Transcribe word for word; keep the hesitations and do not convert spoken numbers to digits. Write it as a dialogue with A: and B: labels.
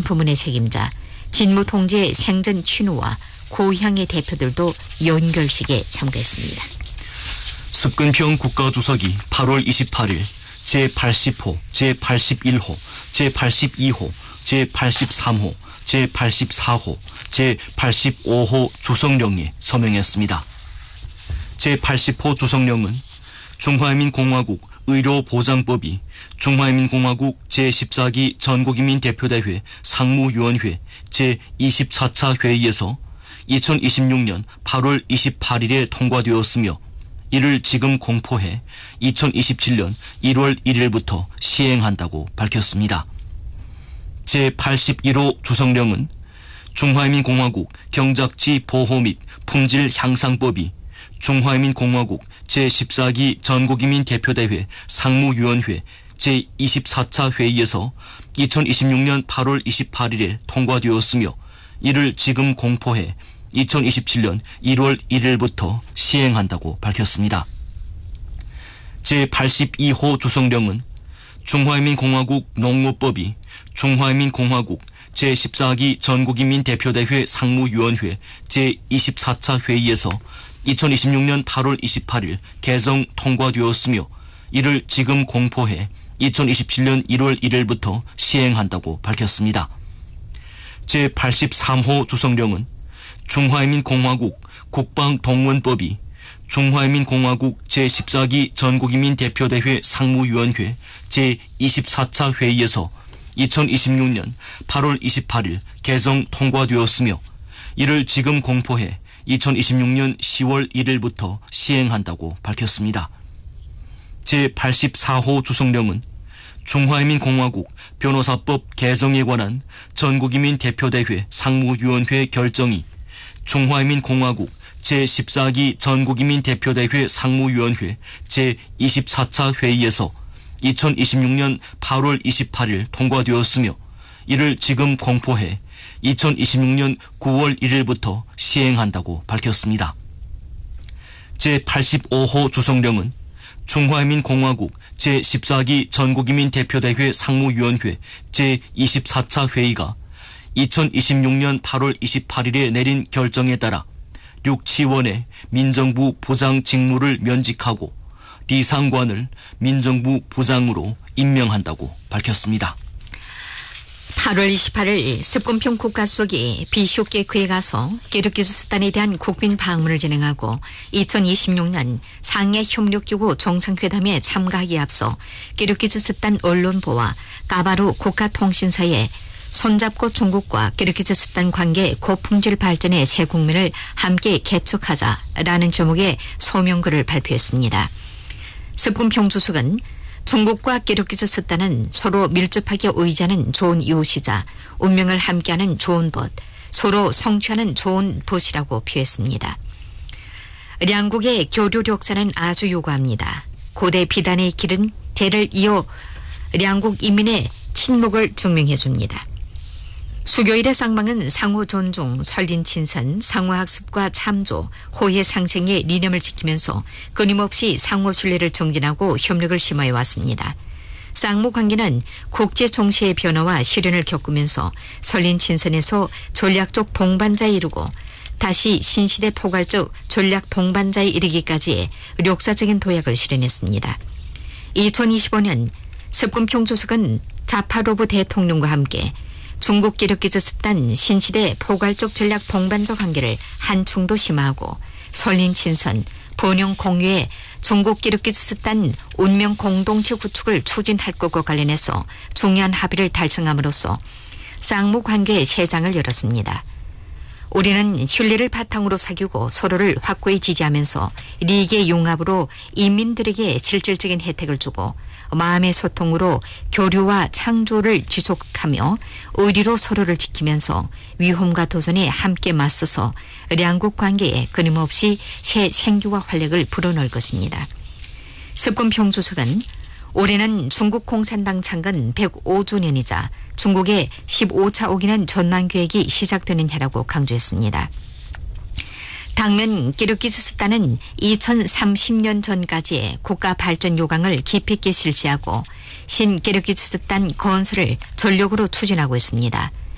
A: 부문의 책임자 진무 통제 생전 친우와 고향의 대표들도 연결식에 참가했습니다.
B: 습근평 국가주석이 팔월 이십팔일 제팔십 호, 제팔십일 호, 제팔십이 호, 제팔십삼 호, 제팔십사 호, 제팔십오 호 주석령에 서명했습니다. 제팔십 호 주석령은 중华人民共和国 의료보장법이 중华人民共和国제십사 기 전국인민 대표대회 상무위원회 제이십사 차 회의에서 이천이십육 년 팔월 이십팔일에 통과되었으며 이를 지금 공포해 이천이십칠 년 일월 일일부터 시행한다고 밝혔습니다. 제팔십일 호 주석령은 중华人民共和国 경작지 보호 및 품질 향상법이 중华人民共和国 제십사 기 전국인민 대표대회 상무위원회 제이십사 차 회의에서 이천이십육 년 팔월 이십팔일에 통과되었으며 이를 지금 공포해 이천이십칠 년 일월 일일부터 시행한다고 밝혔습니다. 제팔십이 호 주석령은 중华人民共和国 농무법이 중华人民共和国 제십사 기 전국인민 대표대회 상무위원회 제이십사 차 회의에서 이천이십육 년 팔월 이십팔일 개정 통과되었으며 이를 지금 공포해 이천이십칠 년 일월 일일부터 시행한다고 밝혔습니다. 제팔십삼 호 주석령은 중华人民共和国 국방동원법이 중华人民共和国 제십사 기 전국인민 대표대회 상무위원회 제이십사 차 회의에서 이천이십육 년 팔월 이십팔일 개정 통과되었으며 이를 지금 공포해 이천이십육 년 시월 일일부터 시행한다고 밝혔습니다. 제팔십사 호 주석령은 중华人民共和国 변호사법 개정에 관한 전국인민 대표대회 상무위원회 결정이 중华人民共和国 제십사 기 전국인민 대표대회 상무위원회 제이십사 차 회의에서 이천이십육 년 팔월 이십팔일 통과되었으며 이를 지금 공포해 이천이십육 년 구월 일일부터 시행한다고 밝혔습니다. 제팔십오 호 주석령은 중华人民共和国 제십사 기 전국인민 대표대회 상무위원회 제이십사 차 회의가 이천이십육 년 팔월 이십팔일에 내린 결정에 따라 류치원의 민정부 부장 직무를 면직하고 리상관을 민정부 부장으로 임명한다고 밝혔습니다.
A: 팔월 이십팔일 습근평 국가수석이 비쇼케크에 가서 기르기즈스탄에 대한 국빈 방문을 진행하고 이천이십육 년 상해 협력기구 정상회담에 참가하기에 앞서 기르기즈스탄 언론보와 까바루 국가통신사에 손잡고 중국과 기르기즈스탄 관계 고품질 발전의 새 국면을 함께 개척하자라는 제목의 소명글을 발표했습니다. 습근평 주석은 중국과 기르기즈스탄은 서로 밀접하게 의지하는 좋은 이웃이자 운명을 함께하는 좋은 벗, 서로 성취하는 좋은 벗이라고 표했습니다. 양국의 교류 력사는 아주 요구합니다. 고대 비단의 길은 대를 이어 양국 인민의 친목을 증명해 줍니다. 수교일의 쌍방은 상호 존중, 설린 친선, 상호 학습과 참조, 호혜 상생의理念을 지키면서 끊임없이 상호 신뢰를 정진하고 협력을 심화해 왔습니다. 쌍무 관계는 국제 정세의 변화와 시련을 겪으면서 설린 친선에서 전략적 동반자에 이르고 다시 신시대 포괄적 전략 동반자에 이르기까지의 역사적인 도약을 실현했습니다. 이천이십오 년 습근평 주석은 자파로브 대통령과 함께 중국 기르기즈스탄 신시대 포괄적 전략 동반자 관계를 한층도 심화하고 설린 친선, 번영 공유의 중국 기르기즈스탄 운명 공동체 구축을 추진할 것과 관련해서 중요한 합의를 달성함으로써 쌍무 관계의 새 장을 열었습니다. 우리는 신뢰를 바탕으로 사귀고 서로를 확고히 지지하면서 리익의 융합으로 인민들에게 실질적인 혜택을 주고 마음의 소통으로 교류와 창조를 지속하며 의리로 서로를 지키면서 위험과 도전에 함께 맞서서 양국 관계에 끊임없이 새 생기와 활력을 불어넣을 것입니다. 습근평 주석은 올해는 중국 공산당 창건 백오 주년이자 중국의 십오 차 오기는 전망계획이 시작되는 해라고 강조했습니다. 당면 기르기즈스탄은 이천삼십 년 전까지의 국가 발전 요강을 깊이 있게 실시하고 신기르기즈스탄 건설을 전력으로 추진하고 있습니다.